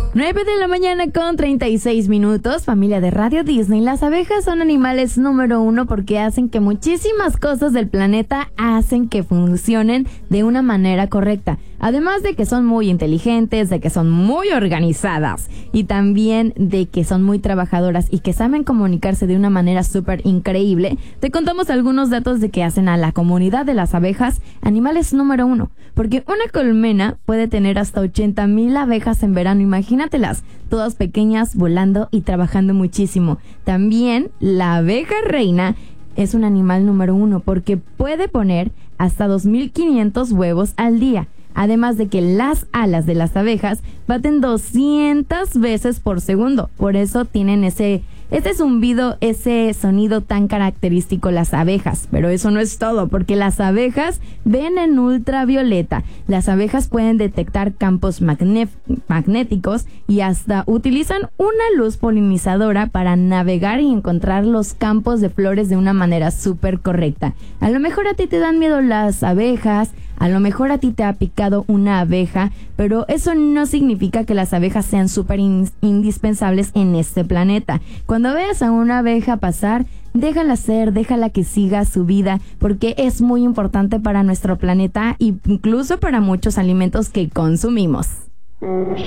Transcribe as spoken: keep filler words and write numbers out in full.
nueve de la mañana con treinta y seis minutos, familia de Radio Disney. Las abejas son animales número uno porque hacen que muchísimas cosas del planeta hacen que funcionen de una manera correcta. Además de que son muy inteligentes, de que son muy organizadas y también de que son muy trabajadoras y que saben comunicarse de una manera súper increíble, te contamos algunos datos de que hacen a la comunidad de las abejas animales número uno. Porque una colmena puede tener hasta ochenta mil abejas en verano, imagínatelas, todas pequeñas, volando y trabajando muchísimo. También la abeja reina es un animal número uno porque puede poner hasta dos mil quinientos huevos al día. Además de que las alas de las abejas baten doscientas veces por segundo. Por eso tienen ese, ese zumbido, ese sonido tan característico las abejas. Pero eso no es todo, porque las abejas ven en ultravioleta. Las abejas pueden detectar campos magne- magnéticos y hasta utilizan una luz polinizadora para navegar y encontrar los campos de flores de una manera súper correcta. A lo mejor a ti te dan miedo las abejas, a lo mejor a ti te ha picado una abeja, pero eso no significa que las abejas sean súper in- indispensables en este planeta. Cuando veas a una abeja pasar, déjala ser, déjala que siga su vida, porque es muy importante para nuestro planeta e incluso para muchos alimentos que consumimos.